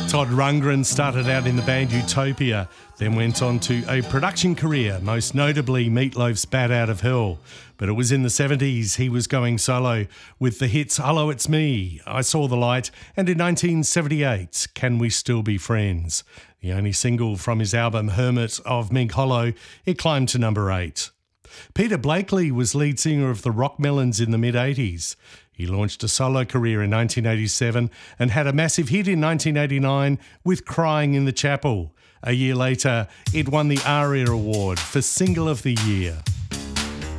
Todd Rundgren started out in the band Utopia, then went on to a production career, most notably Meatloaf's Bat Out of Hell. But it was in the 70s he was going solo with the hits Hello It's Me, I Saw the Light, and in 1978, Can We Still Be Friends? The only single from his album Hermit of Mink Hollow, it climbed to number 8. Peter Blakely was lead singer of the Rockmelons in the mid-80s. He launched a solo career in 1987 and had a massive hit in 1989 with Crying in the Chapel. A year later, it won the ARIA Award for Single of the Year.